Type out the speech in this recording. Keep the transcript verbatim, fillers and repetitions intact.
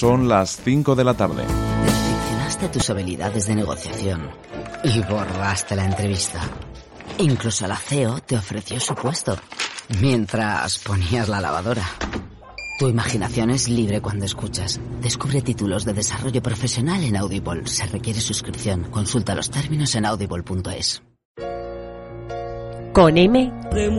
Son las cinco de la tarde. Perfeccionaste tus habilidades de negociación y borraste la entrevista. Incluso la C E O te ofreció su puesto mientras ponías la lavadora. Tu imaginación es libre cuando escuchas. Descubre títulos de desarrollo profesional en Audible. Se requiere suscripción. Consulta los términos en audible punto es. Con M